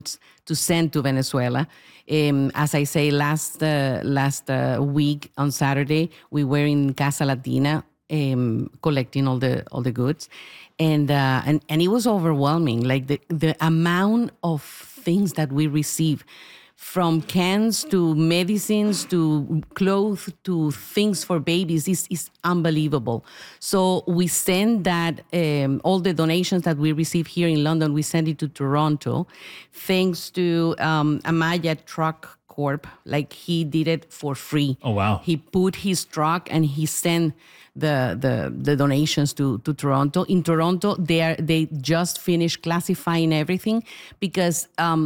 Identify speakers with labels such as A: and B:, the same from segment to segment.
A: to send to Venezuela. As I say, last week on Saturday, we were in Casa Latina collecting all the goods, and it was overwhelming. Like the amount of things that we receive, from cans to medicines to clothes to things for babies, is unbelievable. So we send that, all the donations that we receive here in London, we send it to Toronto, thanks to Amaya Truck Corp. Like, he did it for free.
B: Oh, wow.
A: He put his truck and he sent the donations to Toronto. In Toronto, they just finished classifying everything, because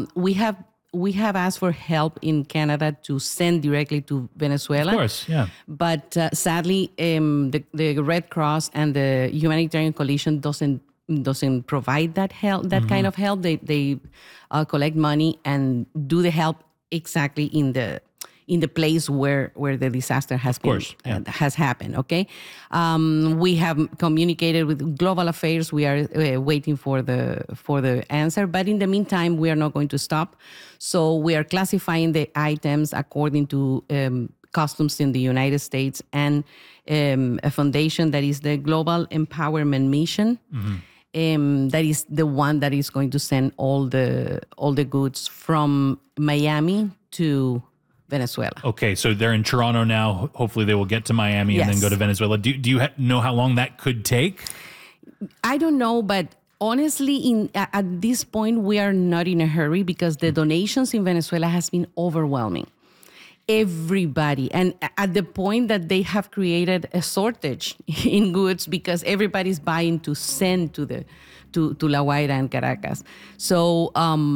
A: we have asked for help in Canada to send directly to Venezuela.
B: Of course, yeah.
A: But sadly, the Red Cross and the Humanitarian Coalition doesn't provide that help, that kind of help. They collect money and do the help exactly in the place where the disaster has has happened. Okay, we have communicated with Global Affairs. We are waiting for the answer. But in the meantime, we are not going to stop. So we are classifying the items according to customs in the United States and a foundation that is the Global Empowerment Mission. That is the one that is going to send all the goods from Miami to Venezuela.
B: Okay, so they're in Toronto now. Hopefully they will get to Miami and then go to Venezuela. Do you know how long that could take?
A: I don't know, but honestly, at this point, we are not in a hurry, because the donations in Venezuela has been overwhelming. Everybody, and at the point that they have created a shortage in goods, because everybody's buying to send to La Guaira and Caracas. So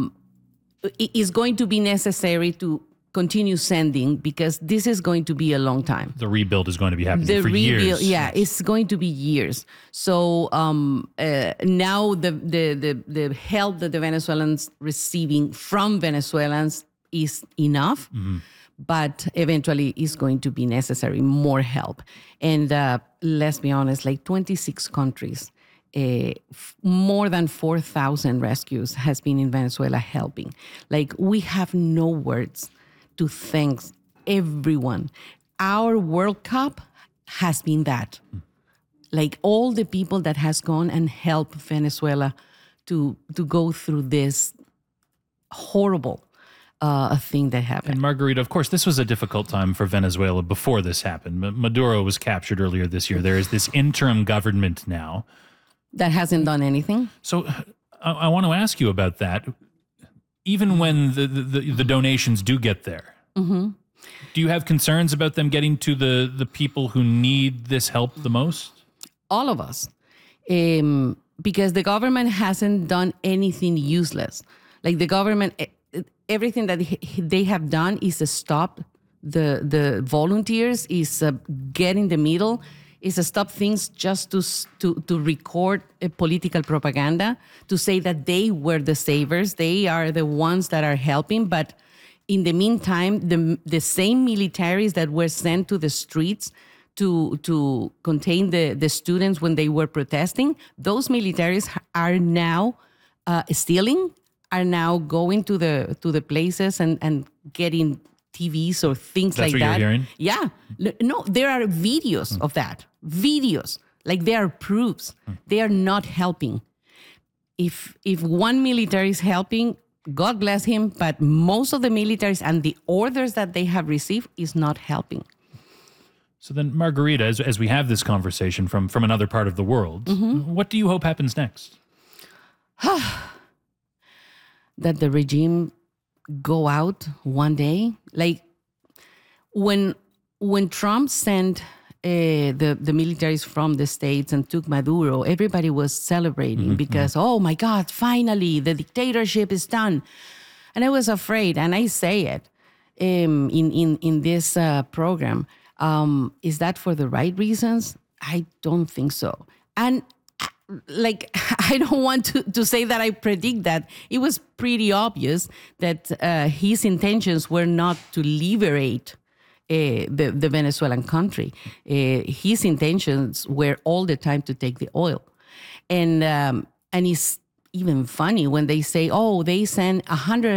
A: it is going to be necessary to continue sending, because this is going to be a long time.
B: The rebuild is going to be happening for years.
A: Yeah, it's going to be years. So now the help that the Venezuelans receiving from Venezuelans is enough, but eventually it's going to be necessary more help. And let's be honest, like 26 countries, more than 4,000 rescues has been in Venezuela helping. Like, we have no words to thank everyone. Our World Cup has been that. Like, all the people that has gone and helped Venezuela to go through this horrible thing that happened.
B: And Margarita, of course, this was a difficult time for Venezuela before this happened. Maduro was captured earlier this year. There is this interim government now
A: that hasn't done anything.
B: So I want to ask you about that. Even when the donations do get there, do you have concerns about them getting to the people who need this help the most?
A: All of us. Because the government hasn't done anything useless. Like, the government, everything that they have done is to stop the volunteers, is get in the middle, is to stop things just to record a political propaganda, to say that they were the savers, they are the ones that are helping. But in the meantime, the same militaries that were sent to the streets to contain the students when they were protesting, those militaries are now stealing, are now going to the places and getting TVs or things
B: like that. That's what you're hearing?
A: Yeah. No, there are videos of that. Videos. Like, they are proofs. They are not helping. If one military is helping, God bless him, but most of the militaries and the orders that they have received is not helping.
B: So then, Margarita, as we have this conversation from another part of the world, what do you hope happens next? That
A: the regime go out one day. Like, when Trump sent the militaries from the States and took Maduro, everybody was celebrating because, oh my God, finally the dictatorship is done. And I was afraid, and I say it in this program. Is that for the right reasons? I don't think so. And like, I don't want to say that I predict that. It was pretty obvious that his intentions were not to liberate the Venezuelan country. His intentions were all the time to take the oil. And it's even funny when they say, oh, they sent 100